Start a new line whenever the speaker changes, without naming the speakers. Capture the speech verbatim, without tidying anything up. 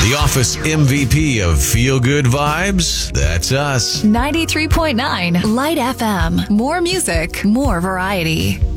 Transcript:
The Office M V P of Feel Good Vibes? That's us.
ninety-three point nine Light F M. More music, more variety.